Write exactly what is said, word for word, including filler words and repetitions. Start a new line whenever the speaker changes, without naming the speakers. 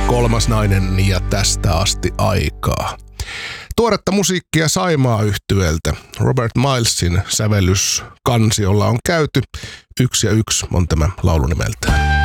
Kolmas nainen ja tästä asti aikaa. Tuoretta musiikkia Saimaa-yhtyeeltä. Robert Milesin sävellyskansiolla on käyty. Yksi ja yksi on tämä laulu nimeltään.